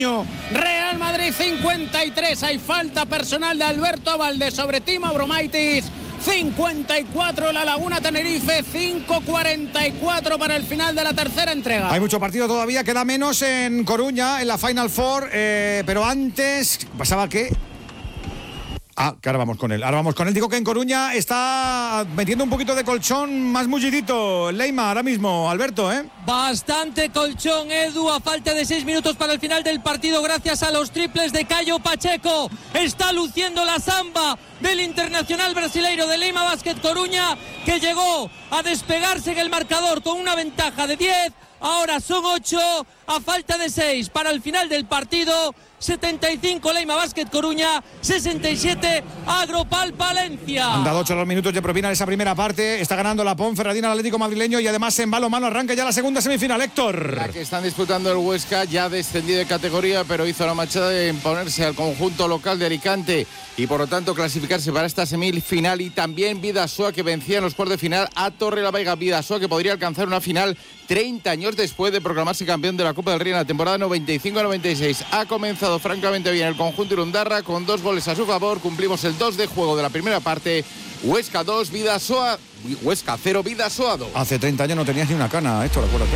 Real Madrid 53, hay falta personal de Alberto Valdés sobre Timo Abromaitis. 54 La Laguna Tenerife, 5:44 para el final de la tercera entrega. Hay mucho partido todavía, queda menos en Coruña, en la Final Four, pero antes, ¿pasaba qué? Que ahora vamos con él. Digo que en Coruña está metiendo un poquito de colchón más mullidito Leima ahora mismo, Alberto, ¿eh? Bastante colchón, Edu, a falta de 6 minutos para el final del partido, gracias a los triples de Caio Pacheco. Está luciendo la samba del internacional brasileiro de Leima Basket Coruña, que llegó a despegarse en el marcador con una ventaja de 10. Ahora son 8, a falta de 6 para el final del partido. 75 Leima Basket Coruña, 67 Agropal Palencia. Han dado 8 los minutos de propina en esa primera parte. Está ganando la Ponferradina al Atlético madrileño y además en balonmano arranca ya la segunda semifinal, Héctor. La que están disputando el Huesca, ya descendido de categoría, pero hizo la machada de imponerse al conjunto local de Alicante y por lo tanto clasificarse para esta semifinal. Y también Bidasoa, que vencía en los cuartos de final a Torrelavega. Bidasoa, que podría alcanzar una final 30 años después de proclamarse campeón de la Copa del Rey en la temporada 95-96. Ha comenzado francamente bien el conjunto irundarra con 2 goles a su favor. Cumplimos el 2 de juego de la primera parte. Huesca 2, Huesca 0, Bidasoa 2. Hace 30 años no tenías ni una cana, Héctor, acuérdate.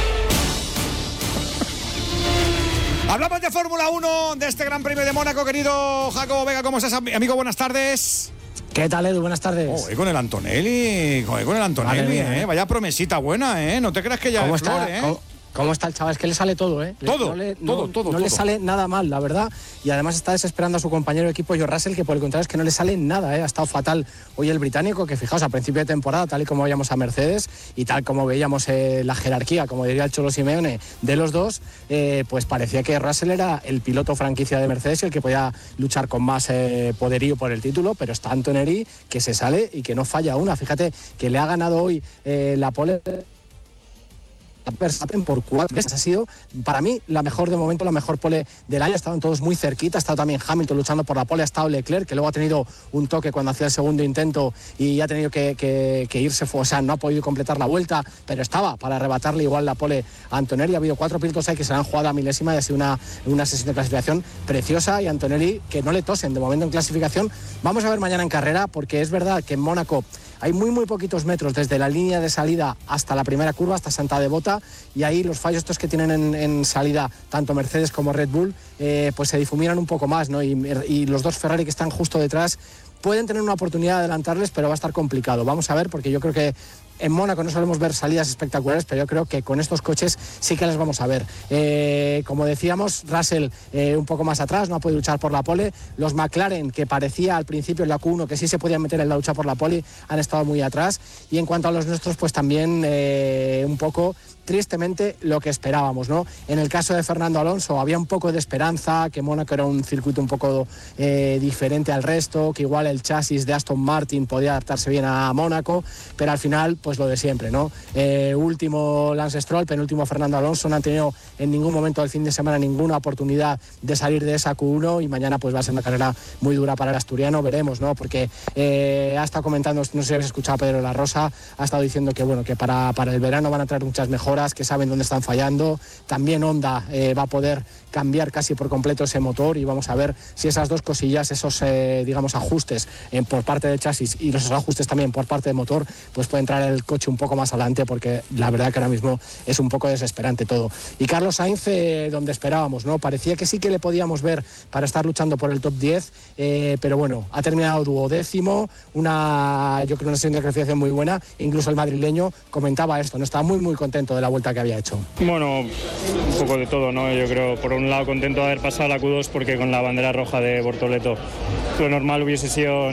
Hablamos de Fórmula 1, de este Gran Premio de Mónaco, querido Jacobo Vega. ¿Cómo estás, amigo? Buenas tardes. ¿Qué tal, Edu? Buenas tardes. Con el Antonelli, vaya promesita buena, no te creas que ya es flor, ¿Cómo está el chaval? Es que le sale todo, Todo. No le sale nada mal, la verdad. Y además está desesperando a su compañero de equipo, George Russell, que por el contrario es que no le sale nada, Ha estado fatal hoy el británico, que fijaos, a principio de temporada, tal y como veíamos a Mercedes y tal como veíamos la jerarquía, como diría el Cholo Simeone, de los dos, pues parecía que Russell era el piloto franquicia de Mercedes y el que podía luchar con más poderío por el título, pero está Antonelli, que se sale y que no falla una. Fíjate que le ha ganado hoy la pole Verstappen por 4 veces. Ha sido para mí la mejor de momento, la mejor pole del año. Estaban todos muy cerquita, ha estado también Hamilton luchando por la pole, ha estado Leclerc, que luego ha tenido un toque cuando hacía el segundo intento y ha tenido que irse, o sea, no ha podido completar la vuelta, pero estaba para arrebatarle igual la pole a Antonelli. Ha habido 4 pilotos ahí que se la han jugado a milésima y ha sido una sesión de clasificación preciosa, y Antonelli que no le tosen de momento en clasificación. Vamos a ver mañana en carrera, porque es verdad que en Mónaco hay muy poquitos metros desde la línea de salida hasta la primera curva, hasta Santa Devota, y ahí los fallos estos que tienen en salida tanto Mercedes como Red Bull pues se difuminan un poco más, ¿no? Y los 2 Ferrari que están justo detrás pueden tener una oportunidad de adelantarles, pero va a estar complicado. Vamos a ver, porque yo creo que en Mónaco no solemos ver salidas espectaculares, pero yo creo que con estos coches sí que las vamos a ver. Como decíamos, Russell un poco más atrás, no ha podido luchar por la pole. Los McLaren, que parecía al principio en la Q1 que sí se podían meter en la lucha por la pole, han estado muy atrás. Y en cuanto a los nuestros, pues también un poco tristemente lo que esperábamos, ¿no? En el caso de Fernando Alonso había un poco de esperanza, que Mónaco era un circuito un poco diferente al resto, que igual el chasis de Aston Martin podía adaptarse bien a Mónaco, pero al final pues lo de siempre, ¿no? Último Lance Stroll, penúltimo Fernando Alonso, no han tenido en ningún momento del fin de semana ninguna oportunidad de salir de esa Q1, y mañana pues va a ser una carrera muy dura para el asturiano, veremos, ¿no? Porque ha estado comentando, no sé si habéis escuchado a Pedro La Rosa, ha estado diciendo que bueno, que para el verano van a traer muchas mejoras, que saben dónde están fallando. También Honda va a poder cambiar casi por completo ese motor, y vamos a ver si esas 2 cosillas, esos digamos ajustes por parte del chasis y los ajustes también por parte del motor, pues pueden traer el coche un poco más adelante, porque la verdad que ahora mismo es un poco desesperante todo. Y Carlos Sainz, donde esperábamos, ¿no? Parecía que sí que le podíamos ver para estar luchando por el top 10, pero bueno, ha terminado 12º, yo creo una sesión de clasificación muy buena. Incluso el madrileño comentaba esto, no estaba muy contento de la vuelta que había hecho. Bueno, un poco de todo, ¿no? Yo creo, por un lado, contento de haber pasado la Q2, porque con la bandera roja de Bortoleto lo normal hubiese sido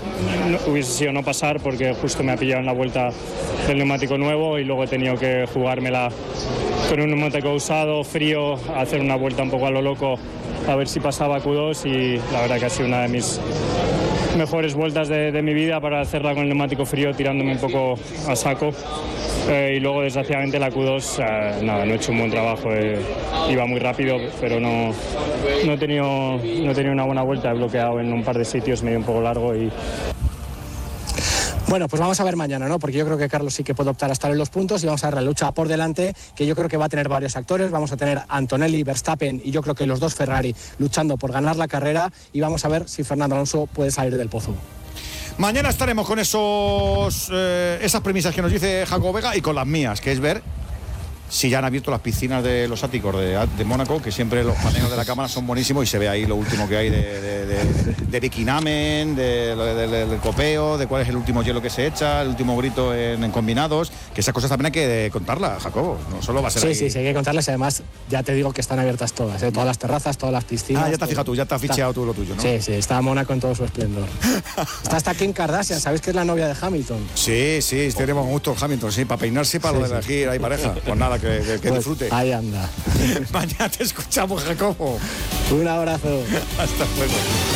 no pasar, porque justo me ha pillado en la vuelta del neumático nuevo y luego he tenido que jugármela con un neumático usado, frío, hacer una vuelta un poco a lo loco a ver si pasaba Q2, y la verdad que ha sido una de mis mejores vueltas de mi vida para hacerla con el neumático frío, tirándome un poco a saco. Y luego, desgraciadamente, la Q2, no he hecho un buen trabajo, iba muy rápido, pero no he tenido una buena vuelta, he bloqueado en un par de sitios, medio un poco largo y... Bueno, pues vamos a ver mañana, ¿no? Porque yo creo que Carlos sí que puede optar a estar en los puntos y vamos a ver la lucha por delante, que yo creo que va a tener varios actores. Vamos a tener Antonelli, Verstappen y yo creo que los dos Ferrari luchando por ganar la carrera, y vamos a ver si Fernando Alonso puede salir del pozo. Mañana estaremos con esas premisas que nos dice Jacobo Vega y con las mías, que es ver si ya han abierto las piscinas de los áticos de Mónaco, que siempre los paneos de la cámara son buenísimos y se ve ahí lo último que hay de Bikinamen, del copeo, de cuál es el último hielo que se echa, el último grito en combinados, que esas cosas también hay que contarlas, Jacobo, no solo va a ser sí, ahí. Sí, hay que contarlas, y además ya te digo que están abiertas todas, todas las terrazas, todas las piscinas. Ya te has fijado tú, ya te has ficheado tú lo tuyo, ¿no? Sí, está Mónaco en todo su esplendor. Está hasta Kim Kardashian, ¿sabéis que es la novia de Hamilton? Sí, tenemos gusto Hamilton, sí, para peinarse y para lo de elegir ahí pareja. Pues nada, que pues disfrute. Ahí anda. Mañana te escuchamos, Jacobo. Un abrazo. Hasta luego.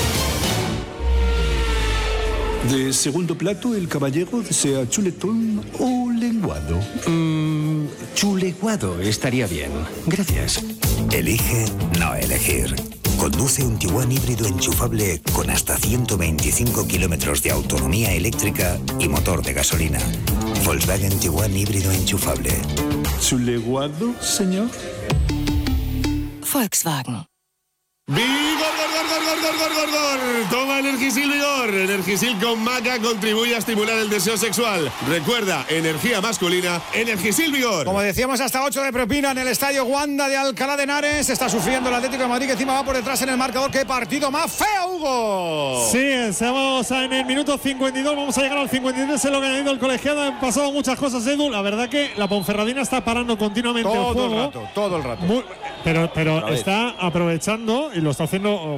De segundo plato, el caballero desea chuletón o lenguado. Chuleguado estaría bien. Gracias. Elige no elegir. Conduce un Tiguan híbrido enchufable con hasta 125 kilómetros de autonomía eléctrica y motor de gasolina. Volkswagen Tiguan híbrido enchufable. ¿Chuleguado, señor? Volkswagen. ¡Vigor! Toma Energisil Vigor. Energisil con maca contribuye a estimular el deseo sexual. Recuerda, energía masculina, Energisil Vigor. Como decíamos, hasta 8 de propina en el Estadio Wanda de Alcalá de Henares. Está sufriendo el Atlético de Madrid, que encima va por detrás en el marcador. ¡Qué partido más feo, Hugo! Sí, estamos en el minuto 52, vamos a llegar al 53, es lo que ha añadido el colegiado. Han pasado muchas cosas, Edu. La verdad que la Ponferradina está parando continuamente el juego. Todo el rato. Pero está aprovechando y lo está haciendo,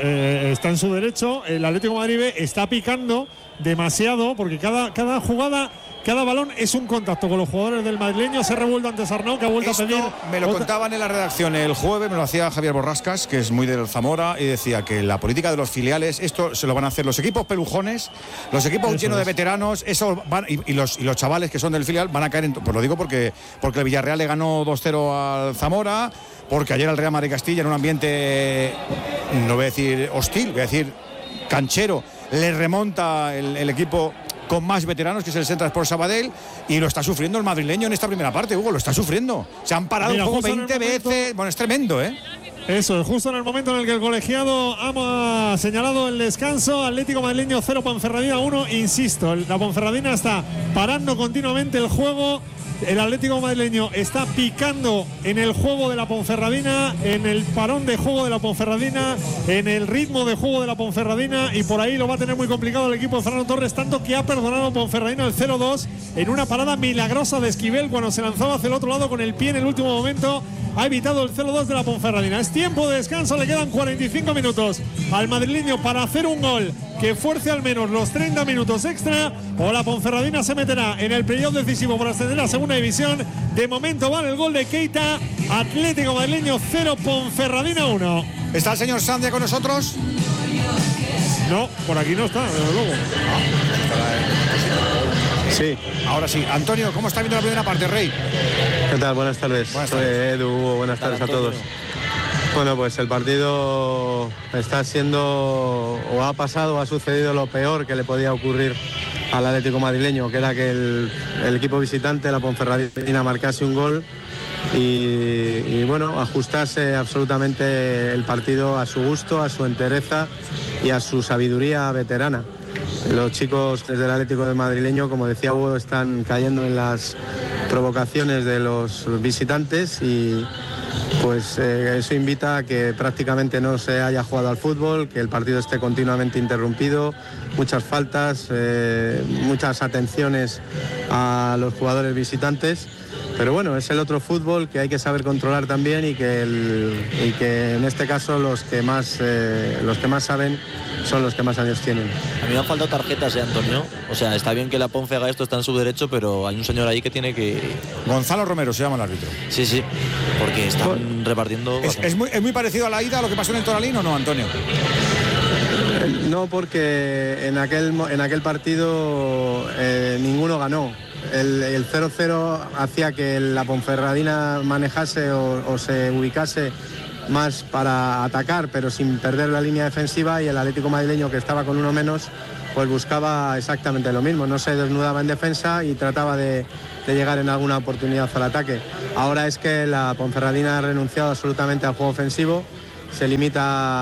está en su derecho. El Atlético de Madrid está picando demasiado, porque cada jugada, cada balón es un contacto con los jugadores del madrileño. Se ha revuelto antes Arnau, que ha vuelto a pedir. Me lo contaban en la redacción el jueves, me lo hacía Javier Borrascas, que es muy del Zamora, y decía que la política de los filiales, esto se lo van a hacer los equipos pelujones, los equipos llenos de veteranos, eso van, y los chavales que son del filial van a caer en. Pues lo digo porque el Villarreal le ganó 2-0 al Zamora, porque ayer el Real Madrid Castilla, en un ambiente, no voy a decir hostil, voy a decir canchero, le remonta el equipo con más veteranos, que es el Central Sport Sabadell, y lo está sufriendo el madrileño en esta primera parte, Hugo, lo está sufriendo. Se han parado el juego 20 veces. Bueno, es tremendo, ¿eh? Eso, justo en el momento en el que el colegiado ha señalado el descanso. Atlético madrileño 0, Ponferradina 1. Insisto, la Ponferradina está parando continuamente el juego. El Atlético madrileño está picando en el juego de la Ponferradina, en el parón de juego de la Ponferradina, en el ritmo de juego de la Ponferradina, y por ahí lo va a tener muy complicado el equipo de Fernando Torres, tanto que ha perdonado a Ponferradina el 0-2 en una parada milagrosa de Esquivel cuando se lanzaba hacia el otro lado con el pie en el último momento. Ha evitado el 0-2 de la Ponferradina. Es tiempo de descanso, le quedan 45 minutos al madrileño para hacer un gol que fuerce al menos los 30 minutos extra, o la Ponferradina se meterá en el playoff decisivo para ascender a segunda división. De momento vale el gol de Keita. Atlético madrileño 0, Ponferradina 1. ¿Está el señor Sandia con nosotros? No, por aquí no está, desde luego. Sí, ahora sí. Antonio, ¿cómo está viendo la primera parte, Rey? ¿Qué tal? Buenas tardes. Soy Edu, buenas tardes a todos. Bueno, pues el partido está siendo, o ha pasado, o ha sucedido lo peor que le podía ocurrir al Atlético madrileño, que era que el equipo visitante, la Ponferradina, marcase un gol y bueno, ajustase absolutamente el partido a su gusto, a su entereza y a su sabiduría veterana. Los chicos desde el Atlético de madrileño, como decía Hugo, están cayendo en las provocaciones de los visitantes y pues eso invita a que prácticamente no se haya jugado al fútbol, que el partido esté continuamente interrumpido, muchas faltas, muchas atenciones a los jugadores visitantes. Pero bueno, es el otro fútbol que hay que saber controlar también y que en este caso los que más saben son los que más años tienen. A mí me han faltado tarjetas, Antonio. O sea, está bien que la Ponfe haga esto, está en su derecho, pero hay un señor ahí que tiene que... Gonzalo Romero se llama el árbitro. Sí, porque están repartiendo... ¿Es muy parecido a la ida a lo que pasó en el Toralín o no, Antonio? No, porque en aquel partido ninguno ganó. El 0-0 hacía que la Ponferradina manejase o se ubicase más para atacar, pero sin perder la línea defensiva, y el Atlético madrileño, que estaba con uno menos, pues buscaba exactamente lo mismo, no se desnudaba en defensa y trataba de llegar en alguna oportunidad al ataque. Ahora es que la Ponferradina ha renunciado absolutamente al juego ofensivo, se limita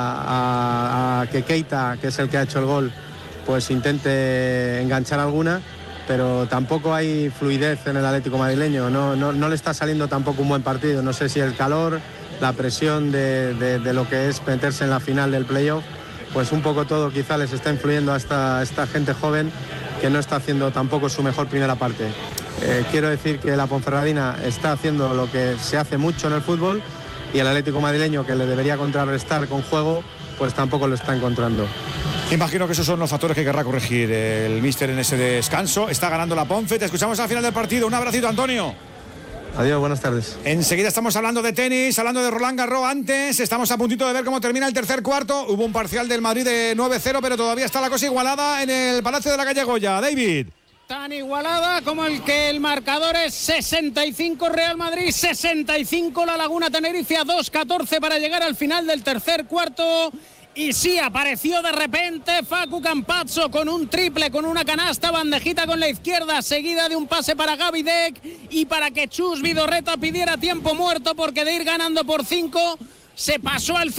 a que Keita, que es el que ha hecho el gol, pues intente enganchar alguna, pero tampoco hay fluidez en el Atlético madrileño, no le está saliendo tampoco un buen partido, no sé si el calor, la presión de lo que es meterse en la final del playoff, pues un poco todo quizá les está influyendo a esta gente joven que no está haciendo tampoco su mejor primera parte. Quiero decir que la Ponferradina está haciendo lo que se hace mucho en el fútbol y el Atlético madrileño, que le debería contrarrestar con juego, pues tampoco lo está encontrando. Imagino que esos son los factores que querrá corregir el míster en ese descanso. Está ganando la Ponfe. Te escuchamos al final del partido. Un abracito, Antonio. Adiós, buenas tardes. Enseguida estamos hablando de tenis, hablando de Roland Garros. Antes estamos a puntito de ver cómo termina el tercer cuarto. Hubo un parcial del Madrid de 9-0, pero todavía está la cosa igualada en el Palacio de la Calle Goya. David. Tan igualada como el que el marcador es 65 Real Madrid, 65 La Laguna Tenerife, a 2-14 para llegar al final del tercer cuarto. Y sí, apareció de repente Facu Campazzo con un triple, con una canasta, bandejita con la izquierda, seguida de un pase para Gavi Deck y para que Chus Vidorreta pidiera tiempo muerto, porque de ir ganando por 5 se pasó al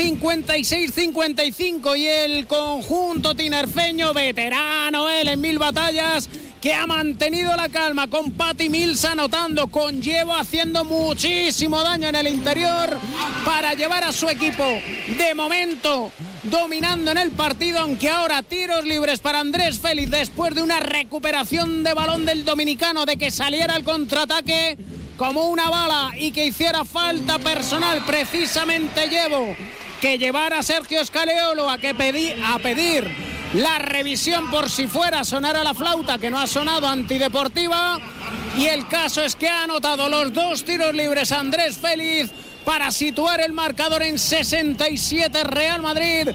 56-55 y el conjunto tinerfeño, veterano él en 1000 batallas, que ha mantenido la calma, con Patty Mills anotando, con Llevo haciendo muchísimo daño en el interior para llevar a su equipo de momento dominando en el partido, aunque ahora tiros libres para Andrés Félix después de una recuperación de balón del dominicano, de que saliera el contraataque como una bala y que hiciera falta personal precisamente Llevo, que llevara a Sergio Scaleolo a pedir la revisión por si fuera a sonar a la flauta, que no ha sonado, antideportiva, y el caso es que ha anotado los 2 tiros libres Andrés Félix para situar el marcador en 67 Real Madrid,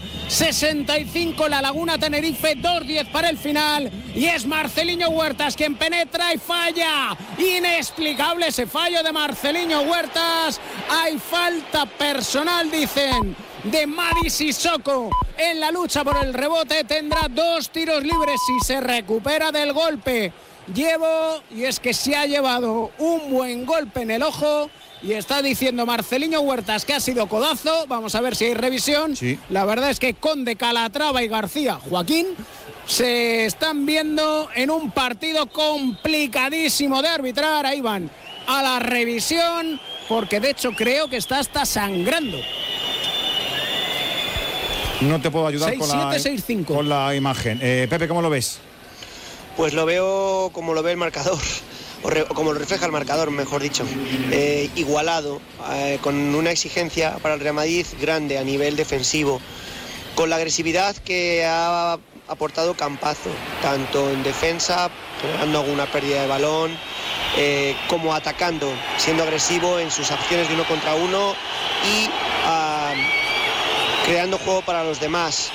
65 La Laguna Tenerife, 2-10 para el final, y es Marceliño Huertas quien penetra y falla. Inexplicable ese fallo de Marceliño Huertas. Hay falta personal, dicen, de Madi Sissoko en la lucha por el rebote. Tendrá 2 tiros libres si se recupera del golpe Llevo, y es que se ha llevado un buen golpe en el ojo. Y está diciendo Marceliño Huertas que ha sido codazo. Vamos a ver si hay revisión. Sí. La verdad es que Conde, Calatrava y García Joaquín se están viendo en un partido complicadísimo de arbitrar. Ahí van a la revisión, porque de hecho creo que está hasta sangrando. No te puedo ayudar 6-7-6-5 con la imagen. Pepe, ¿cómo lo ves? Pues lo veo como lo ve el marcador. O como lo refleja el marcador, mejor dicho, igualado, con una exigencia para el Real Madrid grande a nivel defensivo, con la agresividad que ha aportado Campazzo, tanto en defensa, generando alguna pérdida de balón, como atacando, siendo agresivo en sus acciones de 1 contra 1 y creando juego para los demás.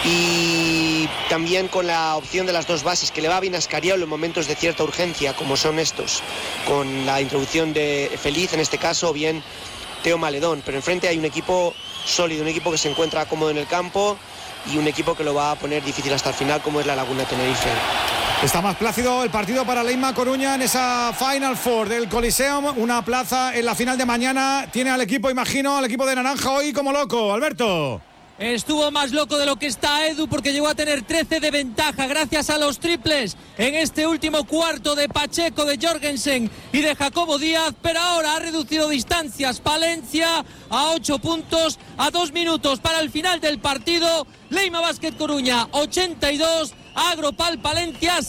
Y también con la opción de las 2 bases, que le va bien a Scariolo en momentos de cierta urgencia, como son estos, con la introducción de Feliz en este caso, o bien Teo Maledón. Pero enfrente hay un equipo sólido, un equipo que se encuentra cómodo en el campo y un equipo que lo va a poner difícil hasta el final, como es la Laguna Tenerife. Está más plácido el partido para Leima Coruña en esa Final Four del Coliseum. Una plaza en la final de mañana. Tiene al equipo, imagino, al equipo de Naranja hoy como loco. Alberto. Estuvo más loco de lo que está Edu, porque llegó a tener 13 de ventaja gracias a los triples en este último cuarto de Pacheco, de Jorgensen y de Jacobo Díaz, pero ahora ha reducido distancias Palencia a 8 puntos, a 2 minutos para el final del partido. Leima Basket Coruña 82, Agropal Palencia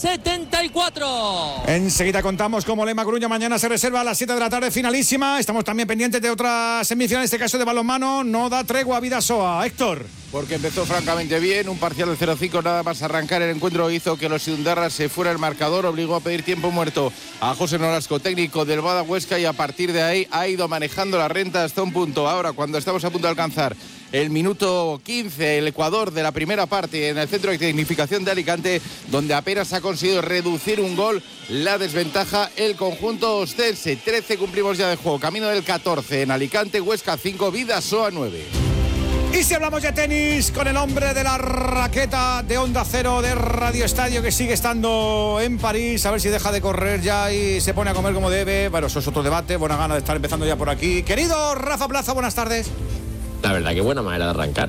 74. Enseguida contamos cómo Leima Coruña mañana se reserva a las 7 de la tarde, finalísima. Estamos también pendientes de otra semifinal, en este caso de balonmano. No da tregua a Bidasoa. Héctor. Porque empezó francamente bien, un parcial de 0-5, nada más arrancar el encuentro hizo que los Iundarras se fuera el marcador, obligó a pedir tiempo muerto a José Nolasco, técnico del Bada Huesca, y a partir de ahí ha ido manejando la renta hasta un punto. Ahora, cuando estamos a punto de alcanzar el minuto 15, el Ecuador de la primera parte en el centro de tecnificación de Alicante, donde apenas ha conseguido reducir un gol la desventaja el conjunto ostense. 13 cumplimos ya de juego, camino del 14 en Alicante, Huesca 5, Bidasoa 9. Y si hablamos de tenis con el hombre de la raqueta de Onda Cero de Radio Estadio, que sigue estando en París, a ver si deja de correr ya y se pone a comer como debe. Bueno, eso es otro debate, buena gana de estar empezando ya por aquí. Querido Rafa Plaza, buenas tardes. La verdad que buena manera de arrancar.